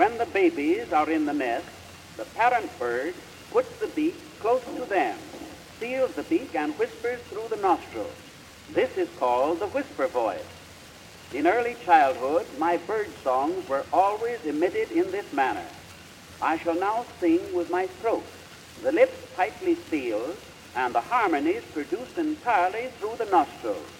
When the babies are in the nest, the parent bird puts the beak close to them, seals the beak, and whispers through the nostrils. This is called the whisper voice. In early childhood, my bird songs were always emitted in this manner. I shall now sing with my throat, the lips tightly sealed, and the harmonies produced entirely through the nostrils.